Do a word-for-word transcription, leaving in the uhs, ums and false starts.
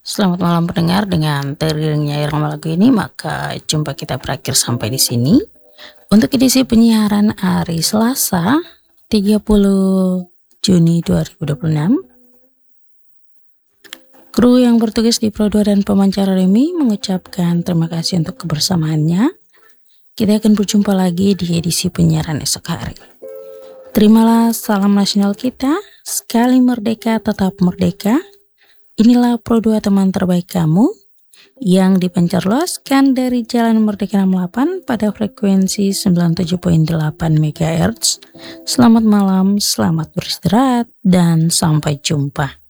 Selamat malam pendengar, dengan teriringnya irama lagu ini maka jumpa kita berakhir sampai di sini. Untuk edisi penyiaran hari Selasa, tiga puluh Juni dua ribu dua puluh enam. Kru yang bertugas di Pro dua dan pemancar Remi mengucapkan terima kasih untuk kebersamaannya. Kita akan berjumpa lagi di edisi penyiaran esok hari. Terimalah salam nasional kita, sekali merdeka tetap merdeka. Inilah Pro dua teman terbaik kamu yang dipancarloskan dari Jalan Merdeka enam puluh delapan pada frekuensi sembilan puluh tujuh koma delapan megahertz. Selamat malam, selamat beristirahat, dan sampai jumpa.